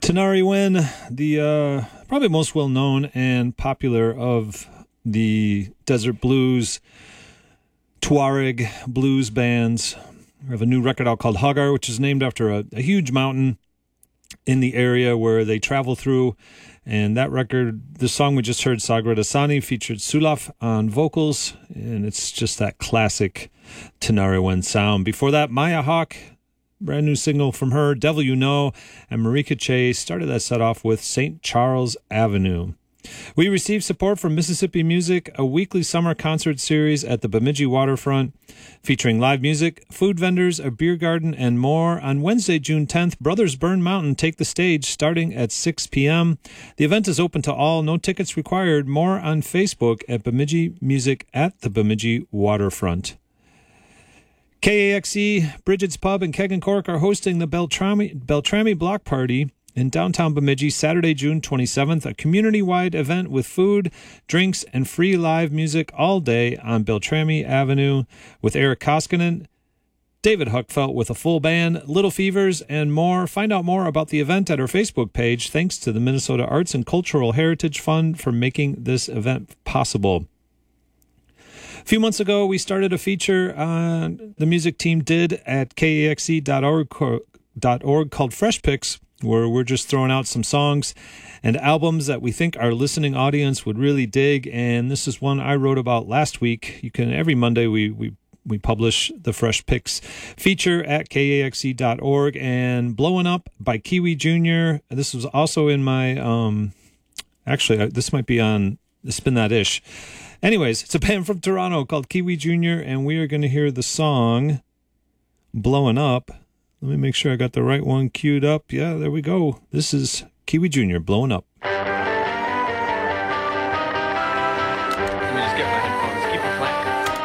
Tanari Wen, the probably most well-known and popular of the desert blues, Tuareg blues bands. We have a new record out called Hagar, which is named after a huge mountain in the area where they travel through. And that record, the song we just heard, Sagrada Sani, featured Sulaf on vocals, and it's just that classic Tanari Wen sound. Before that, Maya Hawk, brand new single from her, Devil You Know, and Marika Che started that set off with St. Charles Avenue. We received support from Mississippi Music, a weekly summer concert series at the Bemidji waterfront, featuring live music, food vendors, a beer garden, and more. On Wednesday, June 10th, Brothers Burn Mountain take the stage starting at 6 p.m. The event is open to all, no tickets required. More on Facebook at Bemidji Music at the Bemidji waterfront. KAXE, Bridget's Pub, and Keg and Cork are hosting the Beltrami Block Party in downtown Bemidji Saturday, June 27th, a community-wide event with food, drinks, and free live music all day on Beltrami Avenue with Eric Koskinen, David Huckfelt with a full band, Little Fevers, and more. Find out more about the event at our Facebook page. Thanks to the Minnesota Arts and Cultural Heritage Fund for making this event possible. A few months ago, we started a feature the music team did at kaxe.org called Fresh Picks, where we're just throwing out some songs and albums that we think our listening audience would really dig. And this is one I wrote about last week. You can, every Monday we publish the Fresh Picks feature at kaxe.org, and Blowing Up by Kiwi Jr. This was also in my, this might be on Spin That Ish. Anyways, it's a band from Toronto called Kiwi Jr., and we are going to hear the song Blowing Up. Let me make sure I got the right one queued up. Yeah, there we go. This is Kiwi Jr. Blowing Up. Let me just get my headphones. Keep it playing.